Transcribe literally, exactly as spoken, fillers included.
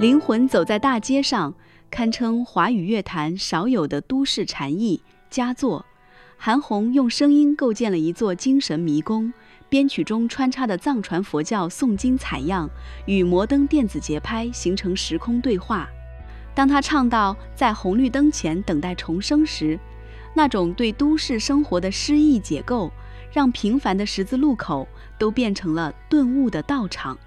灵魂走在大街上，堪称华语乐坛少有的都市禅意佳作。韩红用声音构建了一座精神迷宫，编曲中穿插的藏传佛教诵经采样与摩登电子节拍形成时空对话。当他唱到在红绿灯前等待重生时，那种对都市生活的诗意解构，让平凡的十字路口都变成了顿悟的道场。